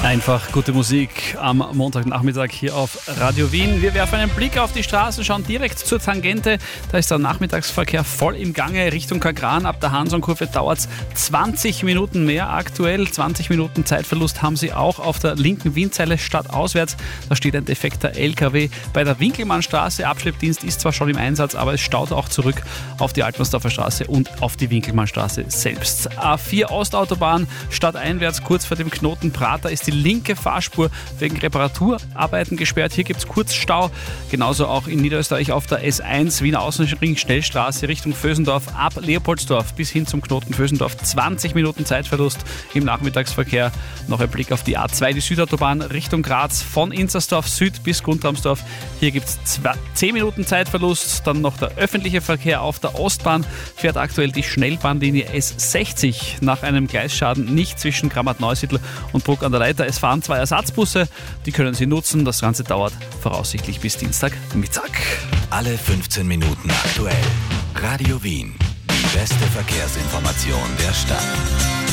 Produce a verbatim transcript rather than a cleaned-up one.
Einfach gute Musik am Montagnachmittag hier auf Radio Wien. Wir werfen einen Blick auf die Straße, schauen direkt zur Tangente. Da ist der Nachmittagsverkehr voll im Gange Richtung Kagran. Ab der Hansonkurve dauert es zwanzig Minuten mehr aktuell. zwanzig Minuten Zeitverlust haben Sie auch auf der linken Wienzeile stadtauswärts. Da steht ein defekter L K W bei der Winkelmannstraße. Abschleppdienst ist zwar schon im Einsatz, aber es staut auch zurück auf die Altmannsdorfer Straße und auf die Winkelmannstraße selbst. A vier Ostautobahn stadteinwärts kurz vor dem Knoten Prater ist die linke Fahrspur wegen Reparaturarbeiten gesperrt. Hier gibt es Kurzstau. Genauso auch in Niederösterreich auf der S eins Wiener Außenring Schnellstraße Richtung Vösendorf ab Leopoldsdorf bis hin zum Knoten Vösendorf. zwanzig Minuten Zeitverlust im Nachmittagsverkehr. Noch ein Blick auf die A zwei, die Südautobahn Richtung Graz von Inzersdorf Süd bis Guntramsdorf. Hier gibt es zehn Minuten Zeitverlust. Dann noch der öffentliche Verkehr auf der Ostbahn. Fährt aktuell die Schnellbahnlinie S sechzig nach einem Gleisschaden nicht zwischen Grammat-Neusiedl und Bruck an der Leiter. Es fahren zwei Ersatzbusse, die können Sie nutzen. Das Ganze dauert voraussichtlich bis Dienstagmittag. Alle fünfzehn Minuten aktuell. Radio Wien. Die beste Verkehrsinformation der Stadt.